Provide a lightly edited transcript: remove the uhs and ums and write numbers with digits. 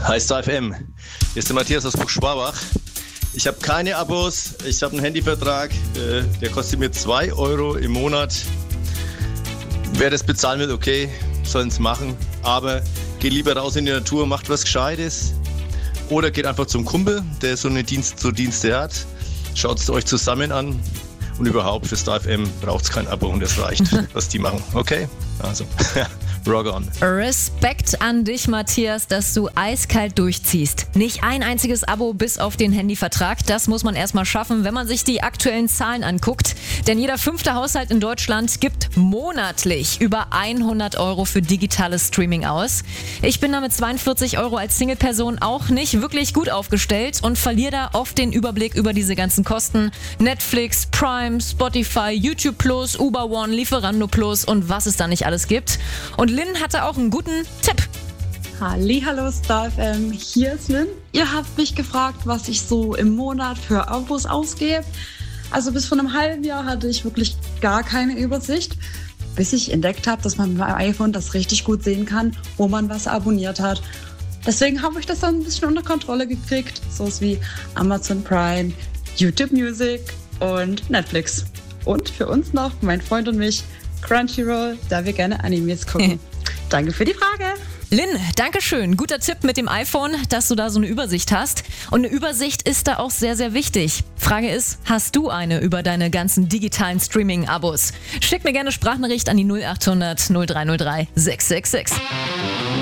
Hi Star FM, hier ist der Matthias aus Buchschwabach. Ich habe keine Abos, ich habe einen Handyvertrag, der kostet mir 2 Euro im Monat. Wer das bezahlen will, okay, sollen es machen. Aber geht lieber raus in die Natur, macht was Gescheites. Oder geht einfach zum Kumpel, der so eine Dienste hat. Schaut es euch zusammen an. Und überhaupt für Star FM braucht es kein Abo und es reicht, was die machen. Okay, also rock on. Respekt an dich, Matthias, dass du eiskalt durchziehst. Nicht ein einziges Abo bis auf den Handyvertrag. Das muss man erstmal schaffen, wenn man sich die aktuellen Zahlen anguckt. Denn jeder 5. Haushalt in Deutschland gibt monatlich über 100 Euro für digitales Streaming aus. Ich bin da mit 42 Euro als Single-Person auch nicht wirklich gut aufgestellt und verliere da oft den Überblick über diese ganzen Kosten. Netflix, Prime, Spotify, YouTube Plus, Uber One, Lieferando Plus und was es da nicht alles gibt. Und Lynn hatte auch einen guten Tipp. Hallo Star FM, hier ist Lynn. Ihr habt mich gefragt, was ich so im Monat für Abos ausgebe. Also bis vor einem halben Jahr hatte ich wirklich gar keine Übersicht, bis ich entdeckt habe, dass man mit meinem iPhone das richtig gut sehen kann, wo man was abonniert hat. Deswegen habe ich das dann ein bisschen unter Kontrolle gekriegt, so wie Amazon Prime, YouTube Music und Netflix. Und für uns noch, mein Freund und mich, Crunchyroll, da wir gerne Animes gucken. Danke für die Frage. Lynn, danke schön. Guter Tipp mit dem iPhone, dass du da so eine Übersicht hast. Und eine Übersicht ist da auch sehr, sehr wichtig. Frage ist, hast du eine über deine ganzen digitalen Streaming-Abos? Schick mir gerne Sprachnachricht an die 0800 0303 666.